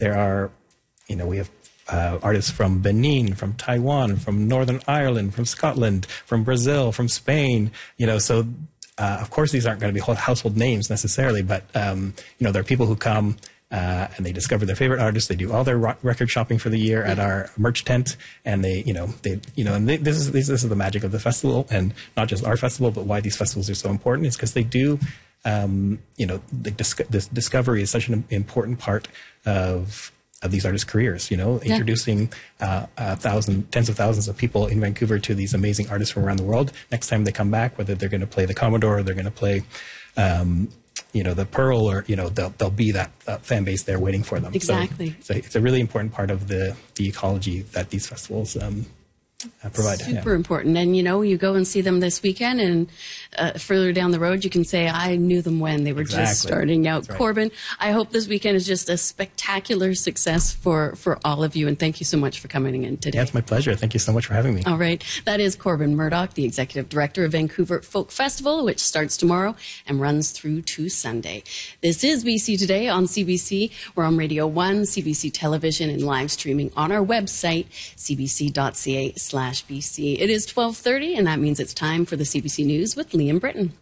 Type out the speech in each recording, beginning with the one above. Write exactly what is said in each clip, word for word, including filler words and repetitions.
there are, you know, we have uh, artists from Benin, from Taiwan, from Northern Ireland, from Scotland, from Brazil, from Spain, you know, so uh, of course these aren't going to be household names necessarily, but, um, you know, there are people who come Uh, and they discover their favorite artists. They do all their ro- record shopping for the year at our merch tent, and they, you know, they, you know, and they, this is this, this is the magic of the festival, and not just our festival, but why these festivals are so important is because they do, um, you know, the dis- this discovery is such an important part of of these artists' careers. You know, Yeah. introducing uh, a thousand, tens of thousands of people in Vancouver to these amazing artists from around the world. Next time they come back, whether they're going to play the Commodore, or they're going to play. Um, you know, the Pearl, or, you know, there'll, there'll be that uh, fan base there waiting for them. Exactly. So, so it's a really important part of the, the ecology that these festivals um, uh, provide. Super yeah. important. And, you know, you go and see them this weekend, and uh, further down the road, you can say, I knew them when they were Exactly. just starting out. That's right. Corbin, I hope this weekend is just a spectacular success for, for all of you. And thank you so much for coming in today. Yeah, it's my pleasure. Thank you so much for having me. All right. That is Corbin Murdoch, the Executive Director of Vancouver Folk Festival, which starts tomorrow and runs through to Sunday. This is B C Today on C B C. We're on Radio one, C B C Television, and live streaming on our website, c b c dot c a slash b c. It is twelve thirty, and that means it's time for the C B C News with Liam Britton.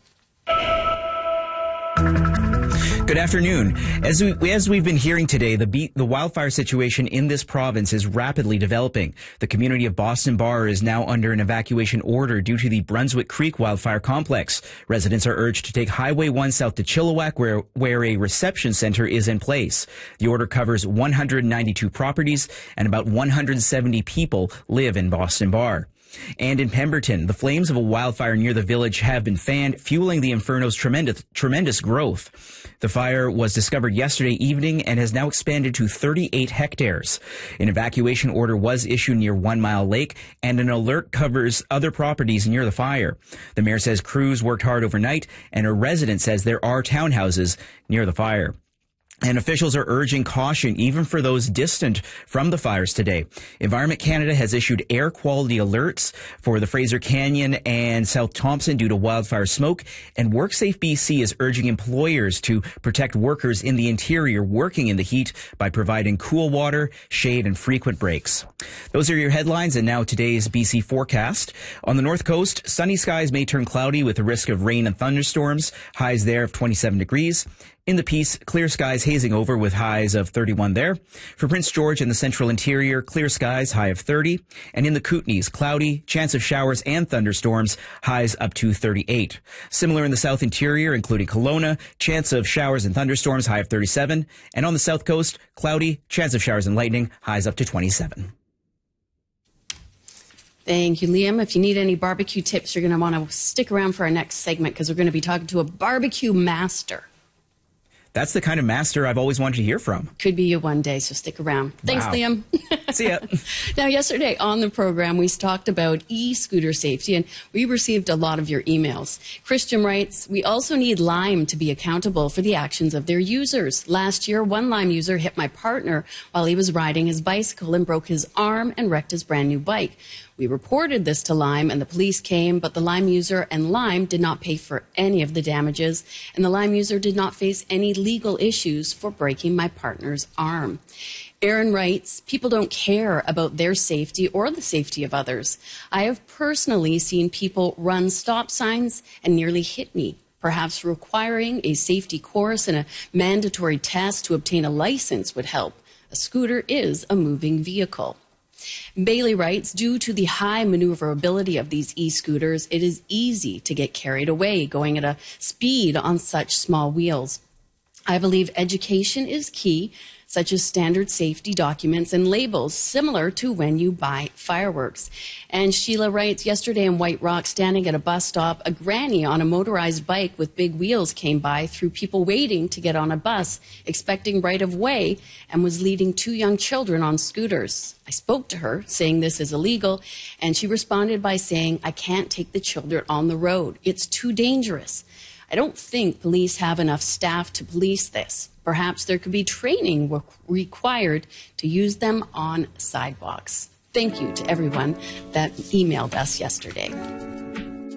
Good afternoon. As, we, as we've been hearing today, the, be- the wildfire situation in this province is rapidly developing. The community of Boston Bar is now under an evacuation order due to the Brunswick Creek wildfire complex. Residents are urged to take Highway one south to Chilliwack, where, where a reception center is in place. The order covers one hundred ninety-two properties, and about one hundred seventy people live in Boston Bar. And in Pemberton, the flames of a wildfire near the village have been fanned, fueling the inferno's tremendous, tremendous growth. The fire was discovered yesterday evening and has now expanded to thirty-eight hectares. An evacuation order was issued near One Mile Lake, and an alert covers other properties near the fire. The mayor says crews worked hard overnight, and a resident says there are townhouses near the fire. And officials are urging caution even for those distant from the fires today. Environment Canada has issued air quality alerts for the Fraser Canyon and South Thompson due to wildfire smoke. And WorkSafe B C is urging employers to protect workers in the interior working in the heat by providing cool water, shade, and frequent breaks. Those are your headlines, and now today's B C forecast. On the north coast, sunny skies may turn cloudy with a risk of rain and thunderstorms. Highs there of twenty-seven degrees. In the Peace, clear skies hazing over with highs of thirty-one there. For Prince George and the central interior, clear skies, high of thirty. And in the Kootenays, cloudy, chance of showers and thunderstorms, highs up to thirty-eight. Similar in the south interior, including Kelowna, chance of showers and thunderstorms, high of thirty-seven. And on the south coast, cloudy, chance of showers and lightning, highs up to twenty-seven. Thank you, Liam. If you need any barbecue tips, you're going to want to stick around for our next segment, because we're going to be talking to a barbecue master. That's the kind of master I've always wanted to hear from. Could be you one day, so stick around. Thanks, Wow. Liam. See ya. Now, yesterday on the program, we talked about e-scooter safety, and we received a lot of your emails. Christian writes, we also need Lime to be accountable for the actions of their users. Last year, one Lime user hit my partner while he was riding his bicycle and broke his arm and wrecked his brand new bike. We reported this to Lime, and the police came, but the Lime user and Lime did not pay for any of the damages, and the Lime user did not face any legal issues for breaking my partner's arm. Aaron writes, people don't care about their safety or the safety of others. I have personally seen people run stop signs and nearly hit me. Perhaps requiring a safety course and a mandatory test to obtain a license would help. A scooter is a moving vehicle. Bailey writes, due to the high maneuverability of these e-scooters, it is easy to get carried away going at a speed on such small wheels. I believe education is key, such as standard safety documents and labels, similar to when you buy fireworks. And Sheila writes, yesterday in White Rock, standing at a bus stop, a granny on a motorized bike with big wheels came by through people waiting to get on a bus, expecting right of way, and was leading two young children on scooters. I spoke to her, saying this is illegal, and she responded by saying, I can't take the children on the road. It's too dangerous. I don't think police have enough staff to police this. Perhaps there could be training re- required to use them on sidewalks. Thank you to everyone that emailed us yesterday.